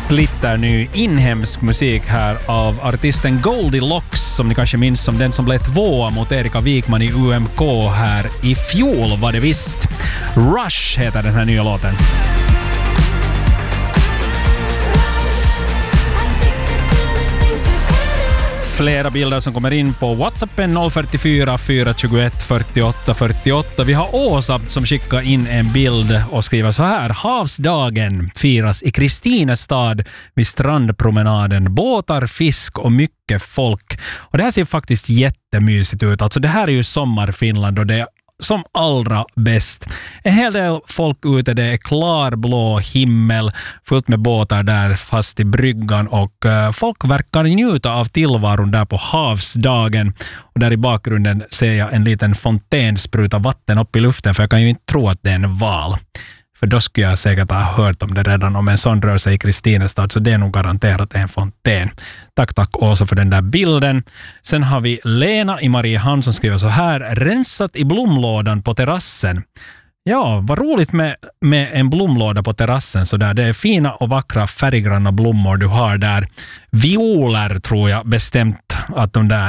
Splitterny inhemsk musik här av artisten Goldilocks, som ni kanske minns som den som blev 2 mot Erika Wikman i UMK här i fjol var det visst. Rush heter den här nya låten. Flera bilder som kommer in på WhatsAppen 044 421 48 48. Vi har Åsa som skickar in en bild och skriver så här: Havsdagen firas i Kristinestad vid strandpromenaden. Båtar, fisk och mycket folk. Och det här ser faktiskt jättemysigt ut. Alltså det här är ju sommarfinland och det är som allra bäst. En hel del folk ute, det är klarblå himmel, fullt med båtar där fast i bryggan och folk verkar njuta av tillvaron där på havsdagen. Och där i bakgrunden ser jag en liten fontän spruta vatten upp i luften, för jag kan ju inte tro att det är en val. För då skulle jag säkert ha hört om det redan, om en sån rör sig i Kristinestad, så det är nog garanterat en fontän. Tack Åsa för den där bilden. Sen har vi Lena i Mariehamn som skriver så här: rensat i blomlådan på terrassen. Ja, vad roligt med en blomlåda på terrassen så där. Det är fina och vackra färggranna blommor du har där. Violer tror jag bestämt att de där